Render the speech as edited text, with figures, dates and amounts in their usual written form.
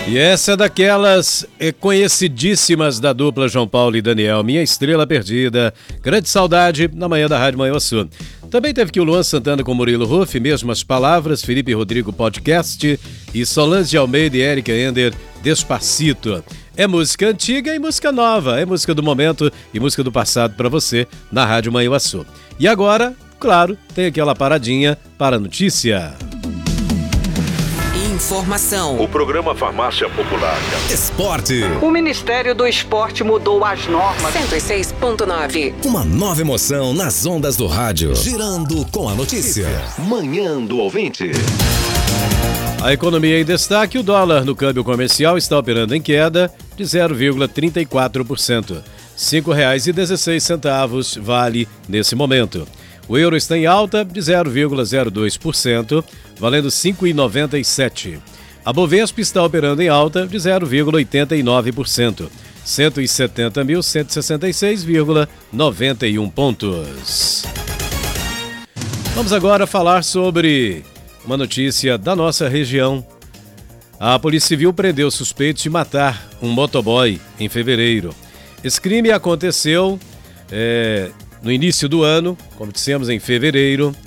E essa é daquelas conhecidíssimas da dupla João Paulo e Daniel, Minha Estrela Perdida, Grande Saudade, na manhã da Rádio Manhuaçu. Também teve que o Luan Santana com Murilo Ruff, Mesmas Palavras, Felipe Rodrigo Podcast e Solange Almeida e Érica Ender, Despacito. É música antiga e música nova, é música do momento e música do passado para você na Rádio Manhuaçu. E agora, claro, tem aquela paradinha para a notícia. Informação. O programa Farmácia Popular. Esporte. O Ministério do Esporte mudou as normas. 106.9. Uma nova emoção nas ondas do rádio. Girando com a notícia. Manhã do ouvinte. A economia em destaque, o dólar no câmbio comercial está operando em queda de 0,34%. R$ 5,16 vale nesse momento. O euro está em alta de 0,02%, valendo R$ 5,97. A Bovespa está operando em alta de 0,89%, 170.166,91 pontos. Vamos agora falar sobre uma notícia da nossa região. A Polícia Civil prendeu suspeitos de matar um motoboy em fevereiro. Esse crime aconteceu no início do ano, como dissemos, em fevereiro,